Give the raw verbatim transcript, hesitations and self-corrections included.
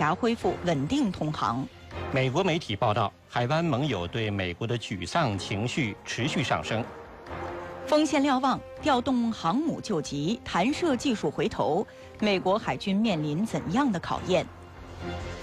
峡恢复稳定通航。 美国媒体报道，海湾盟友对美国的沮丧情绪持续上升。 锋线瞭望，调动航母救急，弹射技术回头，美国海军面临怎样的考验？